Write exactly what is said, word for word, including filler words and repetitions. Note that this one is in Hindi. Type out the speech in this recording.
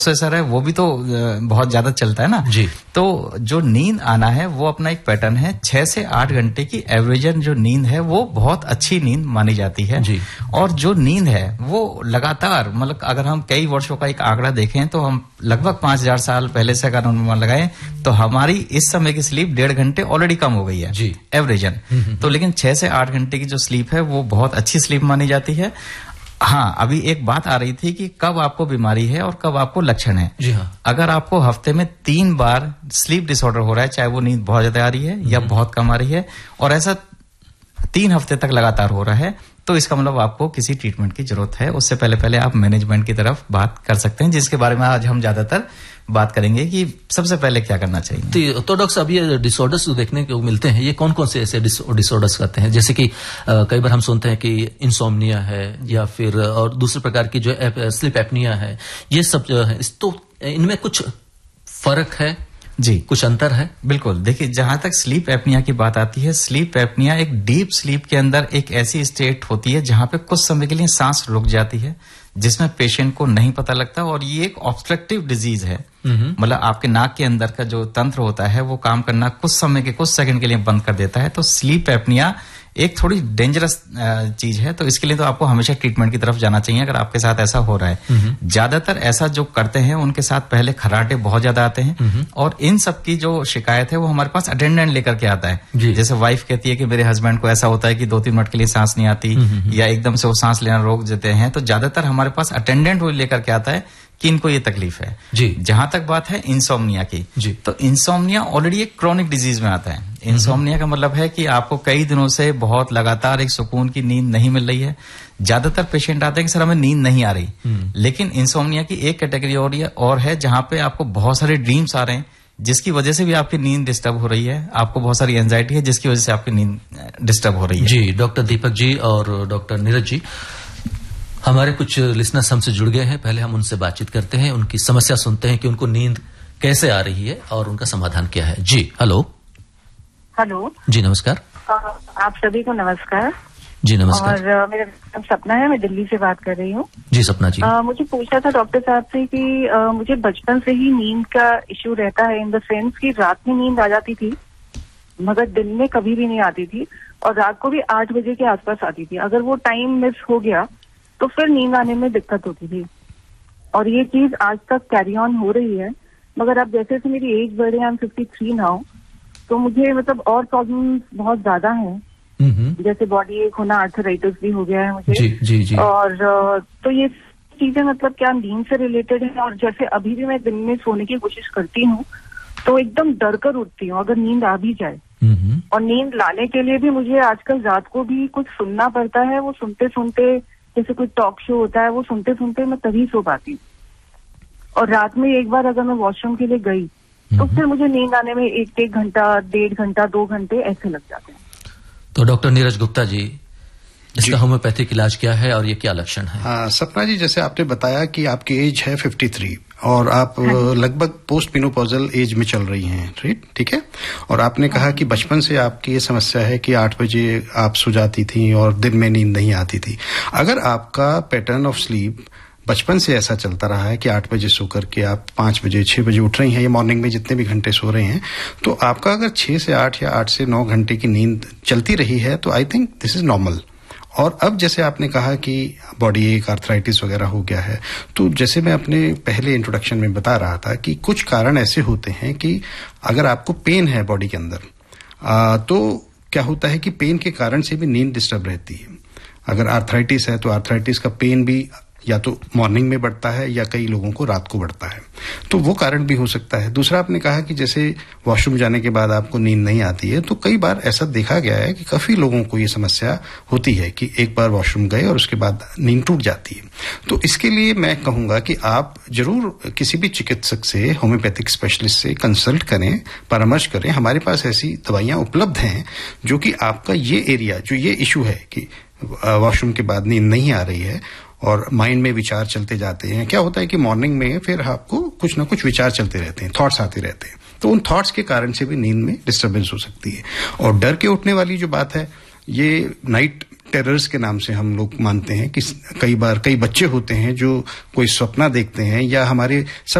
प्रोसेसर है वो भी तो बहुत ज्यादा चलता है ना जी। तो जो नींद आना है वो अपना एक पैटर्न है। छह से आठ घंटे की एवरेजन जो नींद है वो बहुत अच्छी नींद मानी जाती है जी। और जो नींद है वो लगातार, मतलब अगर हम कई वर्षों का एक आंकड़ा देखें तो हम लगभग पांच हजार साल पहले से अगर अनुमान लगाएं तो हमारी इस समय की स्लीप डेढ़ घंटे ऑलरेडी कम हो गई है जी। एवरेजन। तो लेकिन छह से आठ घंटे की जो स्लीप है वो बहुत अच्छी स्लीप मानी जाती है। हाँ, अभी एक बात आ रही थी कि कब आपको बीमारी है और कब आपको लक्षण है। जी हाँ। अगर आपको हफ्ते में तीन बार स्लीप डिसऑर्डर हो रहा है, चाहे वो नींद बहुत ज्यादा आ रही है या बहुत कम आ रही है, और ऐसा तीन हफ्ते तक लगातार हो रहा है, तो इसका मतलब आपको किसी ट्रीटमेंट की जरूरत है। उससे पहले पहले आप मैनेजमेंट की तरफ बात कर सकते हैं, जिसके बारे में आज हम ज्यादातर बात करेंगे कि सबसे पहले क्या करना चाहिए। तो, तो डॉक्टर साहब, ये डिसऑर्डर्स जो देखने को मिलते हैं ये कौन कौन से ऐसे डिसऑर्डर्स करते हैं? जैसे कि आ, कई बार हम सुनते हैं कि इंसोम्निया है या फिर और दूसरे प्रकार की जो स्लीप एपनिया है, ये सब जो है, इस तो इनमें कुछ फर्क है जी, कुछ अंतर है? बिल्कुल। देखिए, जहां तक स्लीप एपनिया की बात आती है, स्लीप एपनिया एक डीप स्लीप के अंदर एक ऐसी स्टेट होती है जहां पे कुछ समय के लिए सांस रुक जाती है, जिसमें पेशेंट को नहीं पता लगता, और ये एक ऑब्स्ट्रक्टिव डिजीज है। मतलब आपके नाक के अंदर का जो तंत्र होता है वो काम करना कुछ समय के कुछ सेकंड के लिए बंद कर देता है। तो स्लीप एपनिया एक थोड़ी डेंजरस चीज है, तो इसके लिए तो आपको हमेशा ट्रीटमेंट की तरफ जाना चाहिए अगर आपके साथ ऐसा हो रहा है। ज्यादातर ऐसा जो करते हैं उनके साथ पहले खर्राटे बहुत ज्यादा आते हैं, और इन सब की जो शिकायत है वो हमारे पास अटेंडेंट लेकर के आता है। जैसे वाइफ कहती है कि मेरे हस्बैंड को ऐसा होता है कि दो तीन मिनट के लिए सांस नहीं आती, या एकदम से वो सांस लेना रोक देते हैं, तो ज्यादातर हमारे पास अटेंडेंट वो लेकर के आता है कि इनको ये तकलीफ है। जी। जहां तक बात है इंसोम्निया की, जी। तो इंसोम्निया ऑलरेडी एक क्रॉनिक डिजीज में आता है। इंसोम्निया का मतलब है कि आपको कई दिनों से बहुत लगातार एक सुकून की नींद नहीं मिल रही है। ज्यादातर पेशेंट आते हैं कि सर हमें नींद नहीं आ रही, लेकिन इंसोम्निया की एक कैटेगरी और, और है जहां पे आपको बहुत सारे ड्रीम्स आ रहे हैं, जिसकी वजह से भी आपकी नींद डिस्टर्ब हो रही है। आपको बहुत सारी एंजाइटी है जिसकी वजह से आपकी नींद डिस्टर्ब हो रही है। जी, डॉक्टर दीपक जी और डॉक्टर नीरज जी, हमारे कुछ लिसनर्स हमसे जुड़ गए हैं। पहले हम उनसे बातचीत करते हैं, उनकी समस्या सुनते हैं कि उनको नींद कैसे आ रही है और उनका समाधान क्या है। जी, हेलो। हेलो जी, नमस्कार। आप सभी को नमस्कार। जी, नमस्कार। और मेरा नाम सपना है, मैं दिल्ली से बात कर रही हूँ। जी, सपना जी। आ, मुझे पूछना था डॉक्टर साहब से कि आ, मुझे बचपन से ही नींद का इश्यू रहता है, इन द सेंस कि रात में नींद आ जाती थी मगर दिन में कभी भी नहीं आती थी, और रात को भी आठ बजे के आसपास आती थी। अगर वो टाइम मिस हो गया तो फिर नींद आने में दिक्कत होती थी, और ये चीज आज तक कैरी ऑन हो रही है। मगर अब जैसे से मेरी एज बढ़ रही है, I am fifty three now, तो मुझे मतलब और प्रॉब्लम्स बहुत ज्यादा हैं, जैसे बॉडी एक होना, आर्थराइटिस भी हो गया है मुझे। जी, जी, जी। और तो ये चीजें मतलब क्या नींद से रिलेटेड है? और जैसे अभी भी मैं दिन में सोने की कोशिश करती हूँ तो एकदम डर कर उठती हूँ अगर नींद आ भी जाए, और नींद लाने के लिए भी मुझे आजकल रात को भी कुछ सुनना पड़ता है। वो सुनते सुनते, जैसे कोई टॉक शो होता है, वो सुनते सुनते मैं तभी सो पाती हूँ। और रात में एक बार अगर मैं वॉशरूम के लिए गई तो फिर मुझे नींद आने में एक एक घंटा, डेढ़ घंटा, दो घंटे ऐसे लग जाते हैं। तो डॉक्टर नीरज गुप्ता जी, इसका होम्योपैथिक इलाज क्या है और ये क्या लक्षण है? हाँ, सपना जी, जैसे आपने बताया कि आपकी एज है फिफ्टी थ्री और आप लगभग पोस्ट मेनोपॉजल एज में चल रही हैं, राइट? ठीक है। और आपने कहा कि बचपन से आपकी ये समस्या है कि आठ बजे आप सो जाती थी और दिन में नींद नहीं आती थी। अगर आपका पैटर्न ऑफ स्लीप बचपन से ऐसा चलता रहा है कि आठ बजे सो करके आप पांच बजे छह बजे उठ रही हैं, या मॉर्निंग में जितने भी घंटे सो रहे हैं, तो आपका अगर छह से आठ या आठ से नौ घंटे की नींद चलती रही है तो I think this is normal. और अब जैसे आपने कहा कि बॉडी एक, आर्थराइटिस वगैरह हो गया है, तो जैसे मैं अपने पहले इंट्रोडक्शन में बता रहा था कि कुछ कारण ऐसे होते हैं कि अगर आपको पेन है बॉडी के अंदर, आ, तो क्या होता है कि पेन के कारण से भी नींद डिस्टर्ब रहती है। अगर आर्थराइटिस है तो आर्थराइटिस का पेन भी या तो मॉर्निंग में बढ़ता है या कई लोगों को रात को बढ़ता है, तो वो कारण भी हो सकता है। दूसरा, आपने कहा कि जैसे वॉशरूम जाने के बाद आपको नींद नहीं आती है, तो कई बार ऐसा देखा गया है कि काफी लोगों को ये समस्या होती है कि एक बार वॉशरूम गए और उसके बाद नींद टूट जाती है। तो इसके लिए मैं कहूंगा कि आप जरूर किसी भी चिकित्सक से, होम्योपैथिक स्पेशलिस्ट से कंसल्ट करें, परामर्श करें। हमारे पास ऐसी दवाइयां उपलब्ध हैं जो कि आपका ये एरिया, जो ये इश्यू है कि वॉशरूम के बाद नींद नहीं आ रही है और माइंड में विचार चलते जाते हैं। क्या होता है कि मॉर्निंग में फिर आपको कुछ ना कुछ विचार चलते रहते हैं, थॉट्स आते रहते हैं, तो उन थॉट्स के कारण से भी नींद में डिस्टर्बेंस हो सकती है। और डर के उठने वाली जो बात है, ये नाइट टेरर्स के नाम से हम लोग मानते हैं कि कई बार कई बच्चे होते हैं जो कोई सपना देखते हैं या हमारे